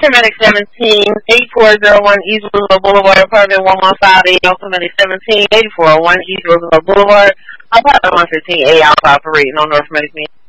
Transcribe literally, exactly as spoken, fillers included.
Medic seventeen, eighty-four oh one East Roosevelt Boulevard, apartment one one five eight, Alpha Medic seventeen, eighty-four oh one East Roosevelt Boulevard, apartment one fifteen A, Alpha operating on North Medic.